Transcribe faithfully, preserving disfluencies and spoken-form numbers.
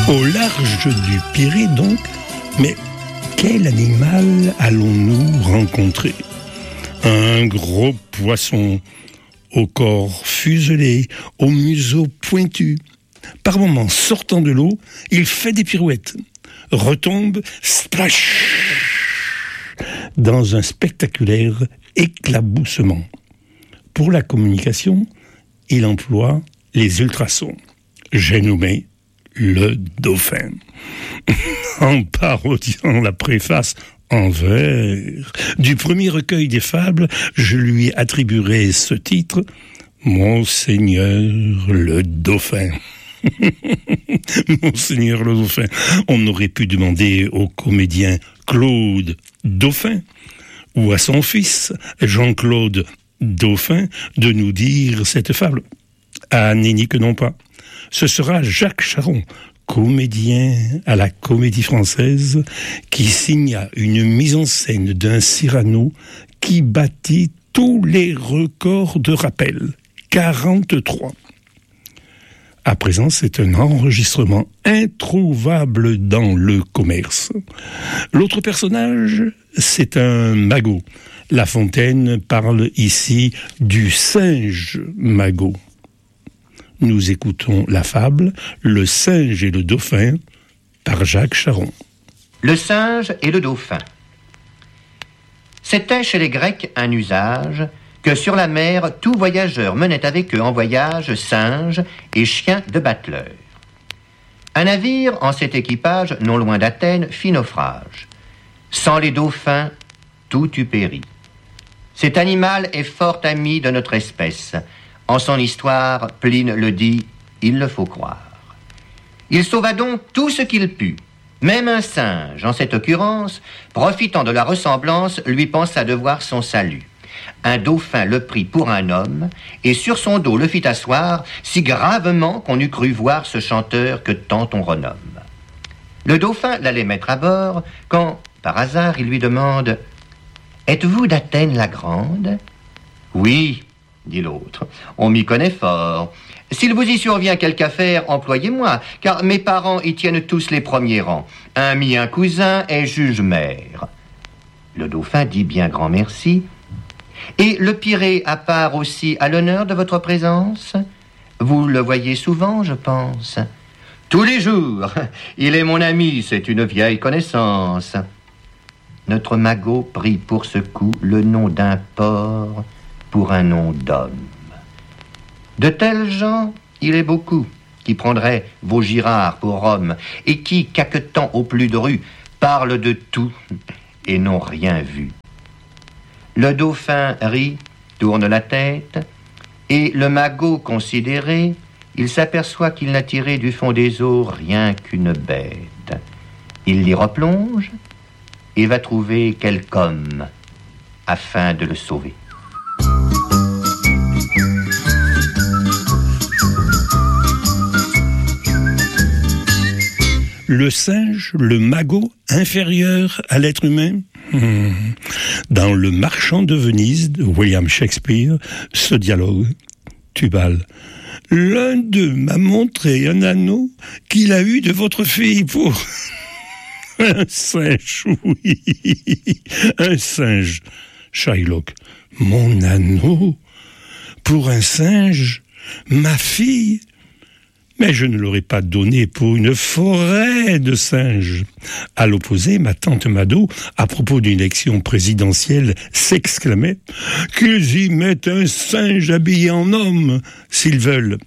Au large du Pirée donc, mais quel animal allons-nous rencontrer? Un gros poisson, au corps fuselé, au museau pointu. Par moments, sortant de l'eau, il fait des pirouettes, retombe, splash, dans un spectaculaire éclaboussement. Pour la communication, il emploie les ultrasons. J'ai nommé le dauphin. En parodiant la préface en vers du premier recueil des fables, je lui attribuerai ce titre, Monseigneur le dauphin. Monseigneur le dauphin. On aurait pu demander au comédien Claude Dauphin ou à son fils Jean-Claude Dauphin de nous dire cette fable. Ah, nenni que non pas. Ce sera Jacques Charron, comédien à la Comédie Française, qui signa une mise en scène d'un Cyrano qui battit tous les records de rappel, quarante-trois. À présent, c'est un enregistrement introuvable dans le commerce. L'autre personnage, c'est un magot. La Fontaine parle ici du singe magot. Nous écoutons la fable « Le singe et le dauphin » par Jacques Charron. Le singe et le dauphin. C'était chez les Grecs un usage que sur la mer, tout voyageur menait avec eux en voyage singe et chien de battleur. Un navire en cet équipage, non loin d'Athènes, fit naufrage. Sans les dauphins, tout eût péri. Cet animal est fort ami de notre espèce. En son histoire, Pline le dit, il le faut croire. Il sauva donc tout ce qu'il put. Même un singe, en cette occurrence, profitant de la ressemblance, lui pensa devoir son salut. Un dauphin le prit pour un homme, et sur son dos le fit asseoir, si gravement qu'on eût cru voir ce chanteur que tant on renomme. Le dauphin l'allait mettre à bord, quand, par hasard, il lui demande « Êtes-vous d'Athènes la grande ?»« Oui, dit l'autre, on m'y connaît fort. S'il vous y survient quelque affaire, employez-moi, car mes parents y tiennent tous les premiers rangs. Un mi, un cousin est juge-maire. » Le dauphin dit bien grand merci. « Et le Pirée à part aussi à l'honneur de votre présence? Vous le voyez souvent, je pense. »« Tous les jours. Il est mon ami, c'est une vieille connaissance. » Notre magot prit pour ce coup le nom d'un porc pour un nom d'homme. De tels gens, il est beaucoup qui prendraient Vaugirard pour homme et qui, caquetant au plus dru, parlent de tout et n'ont rien vu. Le dauphin rit, tourne la tête, et le magot considéré, il s'aperçoit qu'il n'a tiré du fond des eaux rien qu'une bête. Il l'y replonge et va trouver quelque homme afin de le sauver. Le singe, le magot, inférieur à l'être humain? Hmm. Dans Le Marchand de Venise de William Shakespeare, ce dialogue, Tubal. L'un d'eux m'a montré un anneau qu'il a eu de votre fille pour... Un singe, oui. Un singe. Shylock. Mon anneau? Pour un singe? Ma fille? Mais je ne l'aurais pas donné pour une forêt de singes. À l'opposé, ma tante Mado, à propos d'une élection présidentielle, s'exclamait « Qu'ils y mettent un singe habillé en homme, s'ils veulent. »